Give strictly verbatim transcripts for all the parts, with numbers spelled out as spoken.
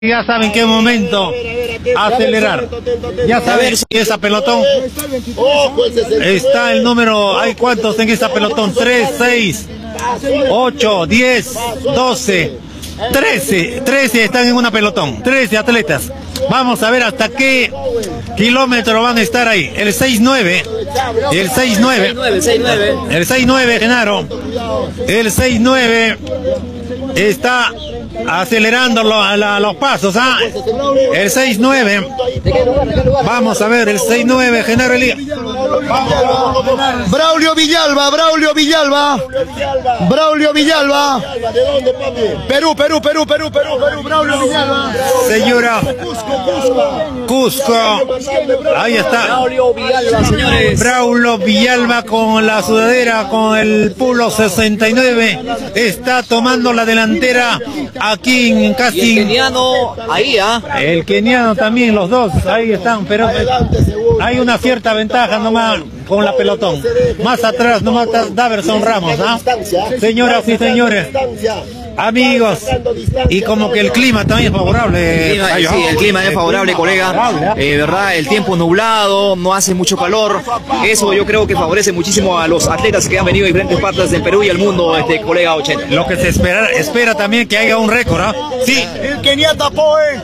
Ya saben qué momento acelerar. Ya saben que esa pelotón está el número, hay cuántos en esa pelotón, tres, seis, ocho, diez, doce, trece, trece están en una pelotón, trece atletas. Vamos a ver hasta qué kilómetro van a estar ahí. El seis nueve, el seis nueve, el seis nueve, Genaro, el seis nueve está acelerando lo, a la, los pasos, ¿ah? El seis nueve, vamos a ver, el seis nueve, Genaro Elías. Braulio Villalba, Braulio Villalba, Braulio Villalba, Perú, Perú, Perú, Perú, Perú, Perú, Braulio Villalba. Señora, Cusco, ahí está. Braulio Villalba, señores. Braulio Villalba con la sudadera, con el pulo sesenta y nueve, está tomando la delantera aquí en casting. Y el keniano, ahí, ¿ah? ¿eh? El keniano también, los dos, ahí están, pero hay una cierta ventaja nomás con la pelotón. Más atrás nomás está Daverson Ramos, ¿ah? ¿eh? Señoras y señores, amigos, y como que el clima también es favorable. El clima, sí, el clima es favorable, colega. Eh, verdad, el tiempo nublado, no hace mucho calor. Eso yo creo que favorece muchísimo a los atletas que han venido de diferentes partes del Perú y el mundo, este colega ochenta. Lo que se espera, espera también que haya un récord, ¿ah? ¿eh? Sí. El keniata Poe.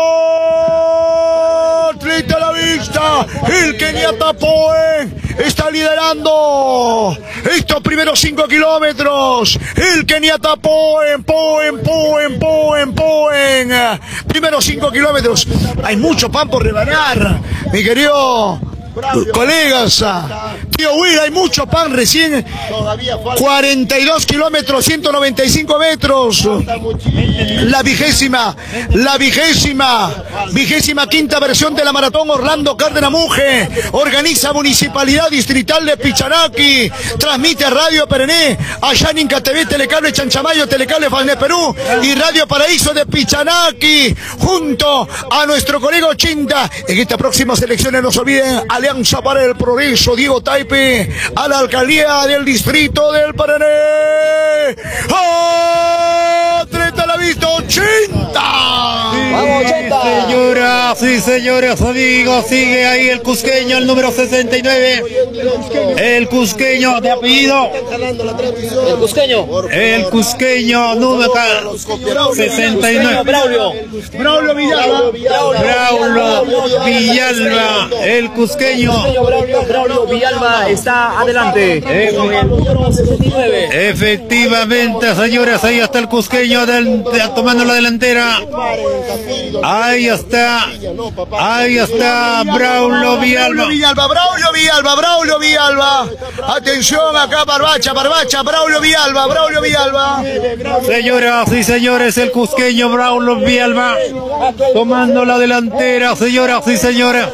¡Oh! ¡Triste a la vista! El keniata Poe está liderando estos primeros cinco kilómetros. El keniata Poen, Poen, Poen, Poen, Poen. Primeros cinco kilómetros. Hay mucho pan por rebanar, mi querido colegas. Tío Will, hay mucho pan recién. cuarenta y dos kilómetros, ciento noventa y cinco metros. La vigésima, la vigésima, vigésima quinta versión de la maratón Orlando Cárdenas Muge. Organiza Municipalidad Distrital de Pichanaki. Transmite Radio Perené, Ayaninca T V, Telecable Chanchamayo, Telecable Fasne Perú y Radio Paraíso de Pichanaki. Junto a nuestro colega ochenta. En estas próximas elecciones no se olviden, Alianza para el Progreso, Diego Taipe, a la alcaldía del distrito del Paraná. ¡Oh! ¡treinta a la vista! ¡ochenta! Sí, ¡vamos, ochenta! Señoras y señores, amigos, sigue ahí el cusqueño, el número sesenta y nueve. El cusqueño de apellido. El cusqueño. El cusqueño, número sesenta y nueve. Braulio. Braulio Villalba. Braulio Villalba, el cusqueño. Braulio, Braulio Villalba está adelante. Con el número sesenta y nueve. Efectivamente, señores, ahí está el cusqueño del, de, tomando la delantera. Ahí está, ahí está Braulio Villalba. Braulio Villalba, Braulio Villalba. Atención acá, Barbacha, Barbacha, Braulio Villalba, Braulio Villalba. Señoras y señores, el cusqueño Braulio Villalba tomando la delantera, señoras y señores.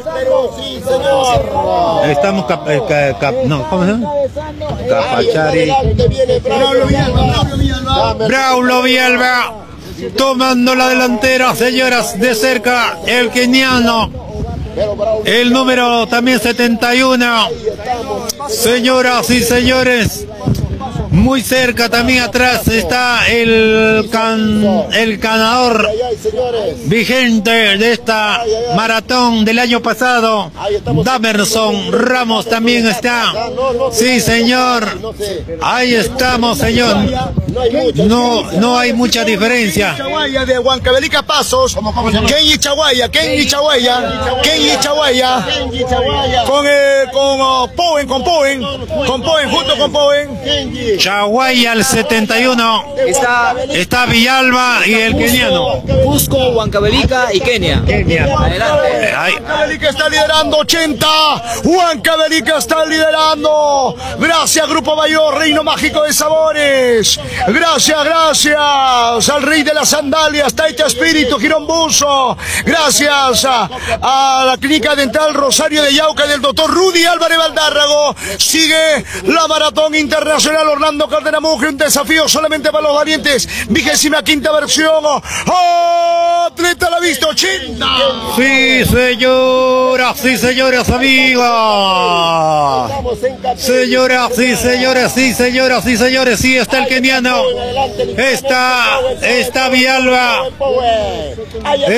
Estamos cap, cap, cap, no, ¿cómo se llama? Capachari. Braulio Villalba, Braulio Villalba. Braulio Villalba tomando la delantera, señoras, de cerca el keniano, el número también setenta y uno. Señoras y señores, muy cerca también atrás está el can, el ganador vigente de esta maratón del año pasado, Daverson Ramos también está. Sí, señor. Ahí estamos, señor. No, no hay mucha diferencia. De Huancavelica Pasos, Kenji Chaguaya, Kenji Chaguaya, Kenji Chaguaya, con eh, con oh, Poen, con Poen, con Poen, junto con Poen. Chaguaya al setenta y uno. Está, está Villalba y el keniano. Cusco, Huancavelica y Kenia. Kenia. Adelante. Huancavelica está liderando ochenta. Huancavelica está liderando. Gracias, Grupo Bayor, Reino Mágico de Sabores. Gracias, gracias al Rey de las Sandalias, Taita Espíritu, Girón Buzo. Gracias a, a la Clínica Dental Rosario de Yauca del doctor Rudy Álvarez Valdárrago. Sigue la Maratón Internacional Orlando Cárdenas Muge, un desafío solamente para los valientes. Vigésima quinta versión. ¡Oh! ¡treinta a la vista! visto ochenta. Sí, señoras, sí, señores, amigos. Señoras, sí, señores, sí, señoras, sí, señores, sí, está el keniano. Está, está Villalba.